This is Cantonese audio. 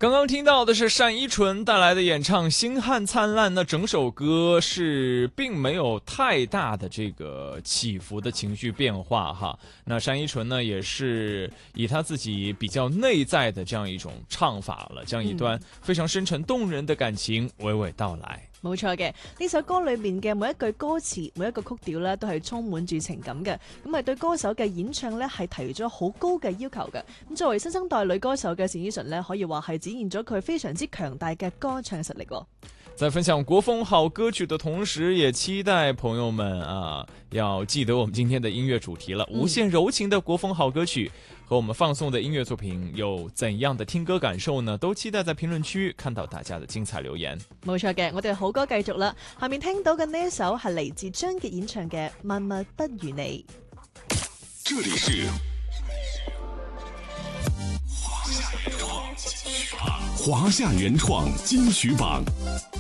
刚刚听到的是单依纯带来的演唱《星汉灿烂》，那整首歌是并没有太大的这个起伏的情绪变化哈。那单依纯呢，也是以她自己比较内在的这样一种唱法了，将一段非常深沉动人的感情娓娓道來。 冇錯嘅，呢首歌裏面嘅每一句歌詞、每一個曲調咧，都係充滿住情感嘅。咁係對歌手嘅演唱咧，係提咗好高嘅要求嘅。咁作為新生代女歌手嘅單依純咧，可以話係展現咗佢非常之強大嘅歌唱實力喎。 在分享國風好歌曲的同時，也期待朋友們啊，要記得我們今天的音樂主題了。無限柔情的國風好歌曲和我們放送的音樂作品有怎樣的聽歌感受呢？都期待在評論區看到大家的精彩留言。 冇錯嘅，我哋好歌繼續啦。下面聽到嘅呢一首係嚟自張傑演唱嘅《萬物不如你》。 這裡是華夏原創金曲榜。